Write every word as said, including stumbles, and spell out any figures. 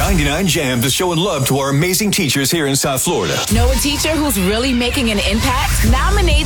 ninety-nine Jams is showing love to our amazing teachers here in South Florida. Know a teacher who's really making an impact? Nominate